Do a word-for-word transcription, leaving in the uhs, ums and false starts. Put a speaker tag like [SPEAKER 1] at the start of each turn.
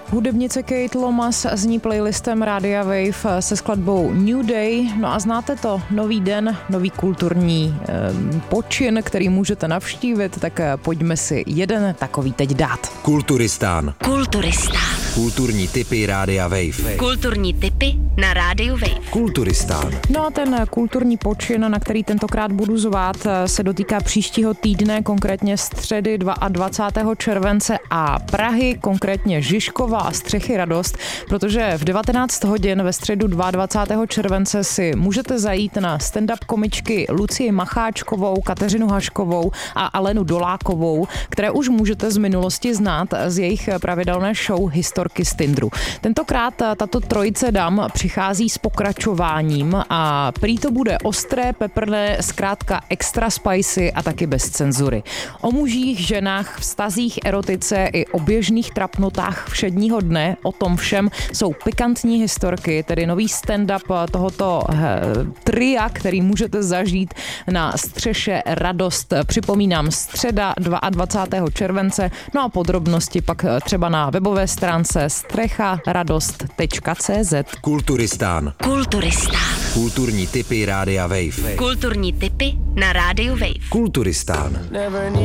[SPEAKER 1] Hudebnice Kate Lomas zní playlistem Rádia Wave se skladbou New Day. No a znáte to, nový den, nový kulturní eh, počin, který můžete navštívit, tak pojďme si jeden takový teď dát.
[SPEAKER 2] Kulturistán.
[SPEAKER 3] Kulturistán.
[SPEAKER 2] Kulturní tipy Rádia Wave.
[SPEAKER 3] Kulturní tipy na Rádiu Wave.
[SPEAKER 2] Kulturistán.
[SPEAKER 1] No a ten kulturní počin, na který tentokrát budu zvát, se dotýká příštího týdne, konkrétně středy dvacátého druhého července a Prahy, konkrétně Žižkova a Střechy Radost, protože v devatenáct hodin ve středu dvacátého druhého července si můžete zajít na stand-up komičky Lucii Macháčkovou, Kateřinu Haškovou a Alenu Dolákovou, které už můžete z minulosti znát z jejich pravidelné show Historky z Tindru. Tentokrát tato trojice dam přichází s pokračováním a prý to bude ostré, peprné, zkrátka extra spicy a taky bez cenzury. O mužích, ženách, vztazích, erotice i o běžných trapnotách všedního dne, o tom všem jsou pikantní historky, tedy nový stand-up tohoto he, tria, který můžete zažít na střeše Radost. Připomínám, středa dvacátého druhého července, no a podrobnosti pak třeba na webové stránce strecha radost tečka cé zet.
[SPEAKER 2] Kulturistán.
[SPEAKER 3] Kulturistán.
[SPEAKER 2] Kulturní tipy Rádia Wave.
[SPEAKER 3] Kulturní tipy na Rádiu Wave.
[SPEAKER 2] Kulturistán.